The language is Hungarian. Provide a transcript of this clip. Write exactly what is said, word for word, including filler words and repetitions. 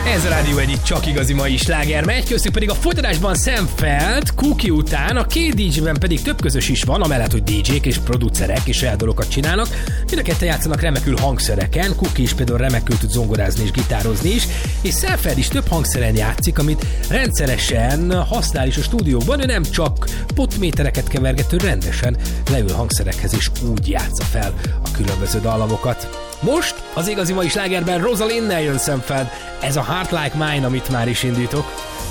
Ez a Rádió egyik csak igazi mai sláger megy, köztük pedig a folytatásban Sam Feld, Cookie után, a két dé dzsében pedig több közös is van, amellett, hogy dé dzsék és producerek és saját dolgokat csinálnak. Mind a ketten játszanak remekül hangszereken, Cookie is például remekül tud zongorázni és gitározni is, és Sam Feld is több hangszeren játszik, amit rendszeresen használ is a stúdióban, ő nem csak potmétereket kevergető, rendesen leül hangszerekhez és úgy játsza fel a különböző dallamokat. Most az igazi mai slágerben Rosalind-nel jön Sam Feld, ez a Heart Like Mine, amit már is indítok.